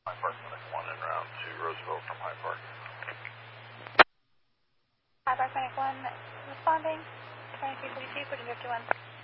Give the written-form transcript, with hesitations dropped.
Hyde Park Clinic 1 en route to Roosevelt from Hyde Park. Hyde Park Clinic 1 responding. 2342, putting 51.